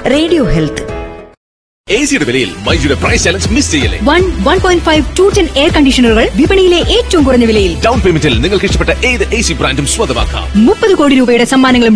Radio health. എസിയുടെ വിലയിൽ മൈജിയുടെ price challenge miss ചെയ്യല്ലേ. 1.5 210 air കണ്ടീഷണറുകൾ വിപണിയിലെ ഏറ്റവും കുറഞ്ഞ വിലയിൽ. ഡൗൺ പേയ്മെന്റിൽ നിങ്ങൾക്ക് ഇഷ്ടപ്പെട്ട ഏത് എസി ബ്രാൻഡും സ്വന്തമാക്കാം. 30 കോടി രൂപയുടെ സമ്മാനങ്ങളും